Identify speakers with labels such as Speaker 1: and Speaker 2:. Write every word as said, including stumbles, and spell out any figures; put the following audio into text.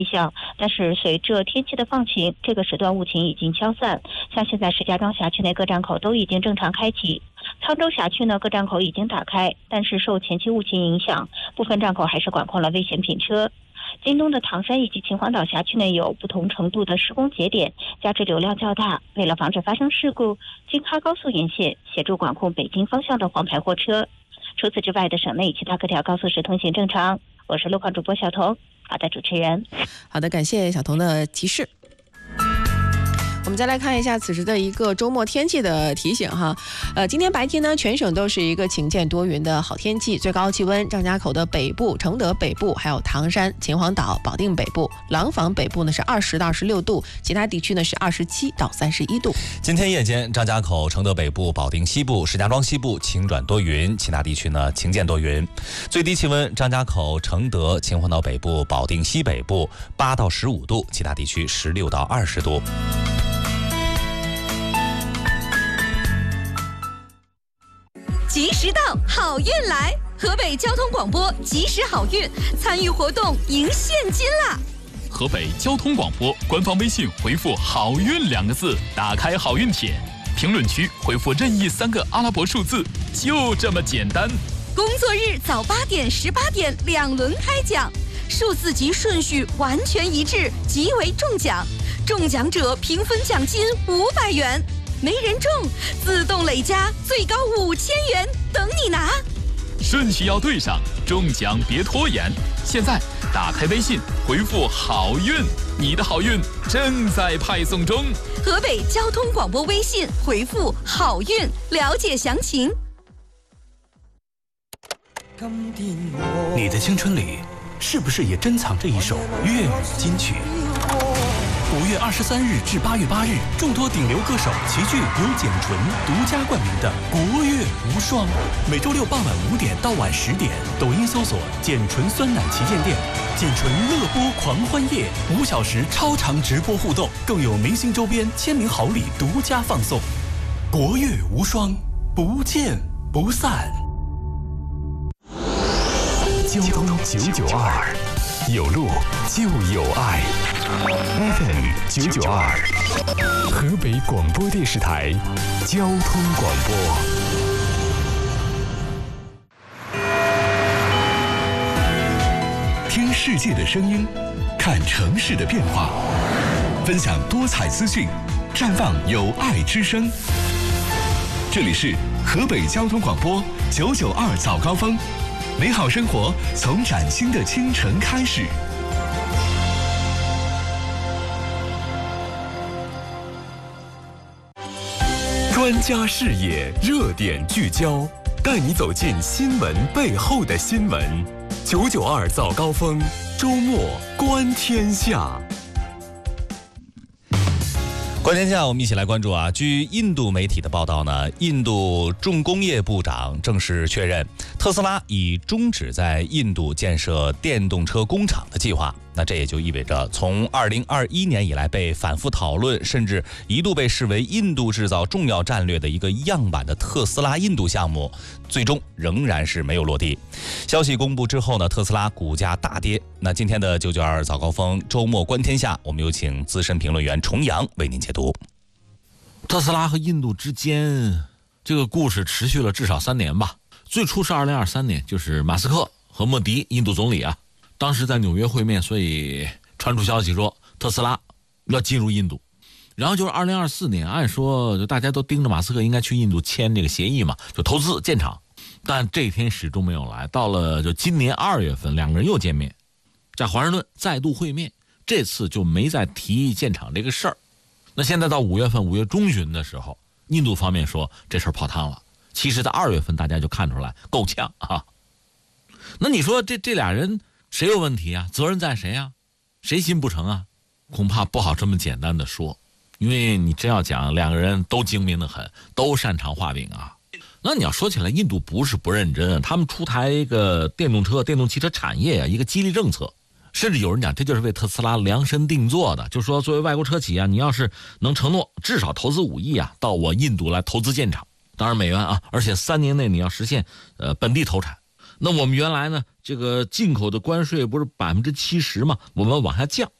Speaker 1: 象，但是随着天气的放晴，这个时段雾情已经消散。像现在石家庄辖区内各站口都已经正常开启，沧州辖区呢各站口已经打开，但是受前期雾情影响，部分站口还是管控了危险品车。京东的唐山以及秦皇岛辖区内有不同程度的施工节点，加之流量较大，为了防止发生事故，京哈高速沿线协助管控北京方向的黄牌货车。除此之外的省内其他各条高速是通行正常。我是路况主播小彤，好的，主持人。
Speaker 2: 好的，感谢小彤的提示。我们再来看一下此时的一个周末天气的提醒哈，呃，今天白天呢，全省都是一个晴间多云的好天气，最高气温张家口的北部、承德北部，还有唐山、秦皇岛、保定北部、廊坊北部呢是二十到二十六度，其他地区呢是二十七到三十一度。
Speaker 3: 今天夜间，张家口、承德北部、保定西部、石家庄西部晴转多云，其他地区呢晴间多云。最低气温，张家口、承德、秦皇岛北部、保定西北部八到十五度，其他地区十六到二十度。
Speaker 4: 及时到，好运来！河北交通广播及时好运，参与活动赢现金啦！
Speaker 5: 河北交通广播官方微信回复“好运”两个字，打开好运帖，评论区回复任意三个阿拉伯数字，就这么简单。
Speaker 4: 工作日早八点、十八点两轮开奖，数字及顺序完全一致，即为中奖。中奖者平分奖金五百元。没人中，自动累加最高五千元，等你拿。
Speaker 5: 顺序要对上，中奖别拖延。现在打开微信，回复“好运”，你的好运正在派送中。
Speaker 4: 河北交通广播微信回复“好运”，了解详情。
Speaker 6: 你的青春里，是不是也珍藏着一首粤语金曲？五月二十三日至八月八日，众多顶流歌手齐聚由简纯独家冠名的国乐无双。每周六傍晚五点到晚十点，抖音搜索“简纯酸奶旗舰店”，简纯乐播狂欢夜，五小时超长直播互动，更有明星周边、签名好礼独家放送。国乐无双，不见不散。
Speaker 7: 交通九九二，有路就有爱。F M 九九二，河北广播电视台交通广播。听世界的声音，看城市的变化，分享多彩资讯，绽放有爱之声。这里是河北交通广播九九二早高峰，美好生活从崭新的清晨开始。专家视野，热点聚焦，带你走进新闻背后的新闻。九九二早高峰，周末观天下。
Speaker 3: 观天下，我们一起来关注啊。据印度媒体的报道呢，印度重工业部长正式确认，特斯拉已终止在印度建设电动车工厂的计划。那这也就意味着，从二零二一年以来被反复讨论，甚至一度被视为印度制造重要战略的一个样板的特斯拉印度项目，最终仍然是没有落地。消息公布之后呢，特斯拉股价大跌。那今天的九九二早高峰周末观天下，我们有请资深评论员重阳为您解读。
Speaker 8: 特斯拉和印度之间这个故事持续了至少三年吧。最初是二零二三年，就是马斯克和莫迪印度总理啊，当时在纽约会面，所以传出消息说特斯拉要进入印度。然后就是二零二四年，按说就大家都盯着马斯克应该去印度签这个协议嘛，就投资建厂，但这天始终没有来。到了就今年二月份，两个人又见面，在华盛顿再度会面，这次就没再提建厂这个事儿。那现在到五月份，五月中旬的时候，印度方面说这事儿泡汤了。其实在二月份大家就看出来够呛啊。那你说这这俩人谁有问题啊？责任在谁啊？谁心不成啊？恐怕不好这么简单的说，因为你真要讲，两个人都精明得很，都擅长画饼啊。那你要说起来，印度不是不认真，他们出台一个电动车、电动汽车产业啊一个激励政策，甚至有人讲这就是为特斯拉量身定做的，就是说作为外国车企啊，你要是能承诺至少投资五亿啊，到我印度来投资建厂，当然美元啊，而且三年内你要实现呃本地投产。 那我们原来呢，这个进口的关税不是百分之七十嘛，我们往下降，